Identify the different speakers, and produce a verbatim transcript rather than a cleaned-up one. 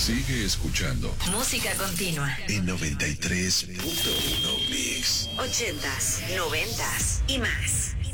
Speaker 1: Sigue escuchando.
Speaker 2: Música continua.
Speaker 1: En noventa y tres punto uno Mix.
Speaker 2: Ochentas, noventas y más.